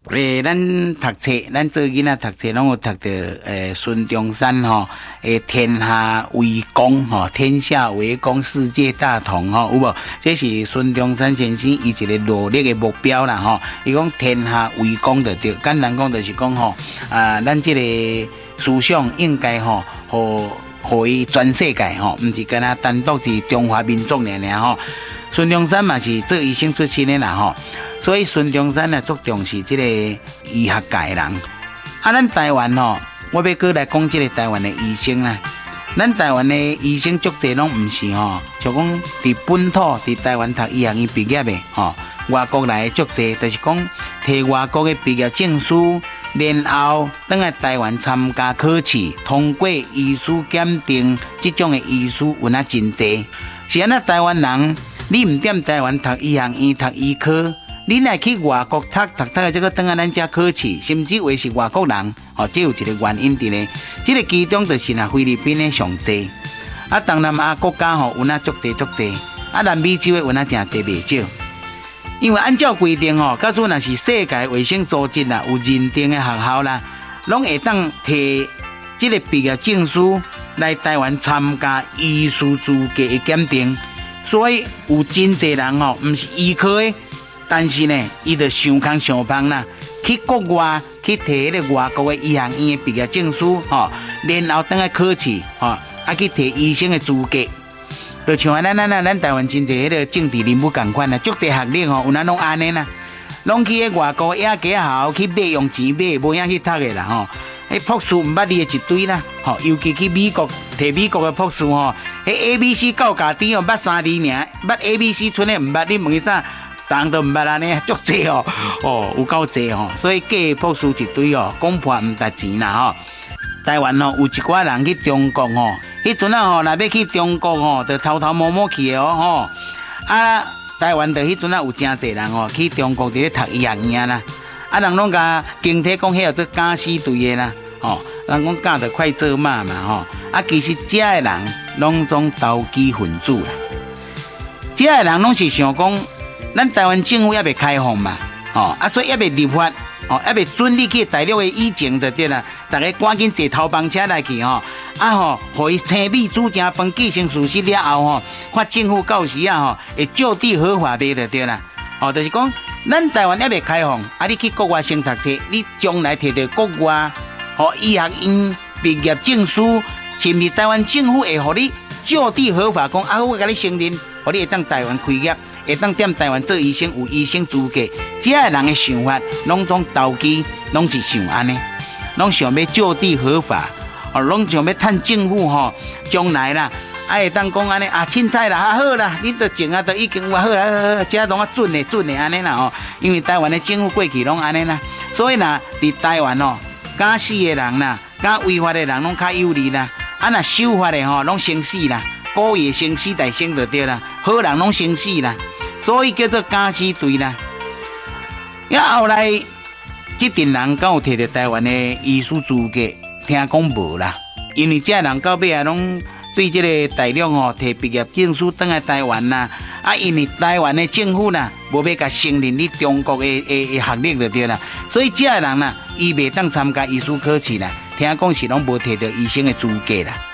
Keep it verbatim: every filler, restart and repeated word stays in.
诶，咱读册，咱做囡仔读册，拢有读到诶孙中山吼，诶天下为公吼，天下为公，世界大同吼，有无？这是孙中山先生伊一个努力的目标啦吼。伊讲天下为公就对，简单讲就是讲吼，啊，咱这个思想应该吼，互互伊全世界吼，毋是干那单独伫中华民族尔尔吼。孙中山嘛是做医生出身的啦吼。所以孙中山呢，足重视这个医学界人。啊，咱台湾吼，我要过来讲这个台湾的医生啦。咱台湾的医生足侪拢唔是吼，就讲伫本土伫台湾读医学院毕业的吼，外国来的足侪，就是讲摕外国的毕业证书，然后等来台湾参加考试，通过医师检定，这种的医师有那真侪。是安那台湾人，你唔踮台湾读医学院读医科。你来去外国读读读的这个，等下咱家考试，甚至为是外国人，哦，这有一个原因伫咧。这个其中就是呐菲律宾的上济，啊，东南亚国家吼有那足济足济，啊，南美洲的有那真济袂少。因为按照规定吼，假使若是世界卫生组织啦有认定的学校啦，拢会当摕这个毕业证书来台湾参加医师资格的检定。所以有真济人吼，唔是医科的。但是呢，伊就想空想胖啦，去国外去摕迄个外国的医学院的毕业证书，吼，然后等下考试，吼，啊去摕医生的资格，就像咱咱咱咱台湾真侪迄个政治人物共款啦，足侪学历吼，有哪拢安尼啦，拢去迄外国野鸡校去买用钱买，无影去读的啦，吼，迄博士毋捌你的一堆啦，吼，尤其去美国摕美国的博士吼，迄 A B C 教家丁哦，捌三字尔，捌 A B C 村的毋捌，你问伊啥？人都唔捌安尼，足济哦，哦，有够济哦，所以假博士一堆哦，讲破唔值钱啦吼。台湾哦，有一寡人去中国吼，迄阵啊吼，若要去中国吼，就偷偷摸摸去的哦吼。啊，台湾就迄阵啊有真济人哦，去中国伫咧读医学院啦。啊，人拢甲经体讲，迄个做假死队的啦，吼，人讲假得快做马嘛吼。啊，其实遮的人拢总投机分子啦，遮的人拢是想讲。咱台湾政府也未开放嘛，哦，啊，所以也未立法，哦，也未准你去大陆的疫情就对啦。大家赶紧坐头班车来去吼，啊吼，互伊青米煮成饭，继承事实了后吼，看政府到时啊吼，会就地合法卖就对啦。哦，就是讲，咱台湾也未开放，啊，你去国外先读册，你将来摕到国外，哦，医学院毕业证书，是毋是台湾政府会互你就地合法讲，啊，我甲你承认，互你会当台湾开业。会当踮台湾做医生，有医生资格，这个人的想法，拢总投机，拢是想安尼，拢想要就地合法，哦，拢想要趁政府吼，将来啦，啊会当讲安尼啊，凊彩啦，啊好啦，你都前啊都已经话好啦，好好，这拢啊准的准的安尼啦吼，因为台湾的政府过去拢安尼啦，所以呐，伫台湾哦，假死的人啦，假违法的人拢较有利啦，啊那守法的吼，拢先死啦，故意先死代先就对啦，好人拢先死啦。所以叫做假死队啦。呀，后来这群人敢有摕到台湾的医师资格？听讲无啦，因为这人到尾啊，拢对这个大陆哦，摕毕业证书返来台湾啦。啊，因为台湾的政府啦，无要甲承认你中国的的学历就对啦。所以这人呐，伊袂当参加医师考试啦。听讲是拢无摕到医生的资格啦。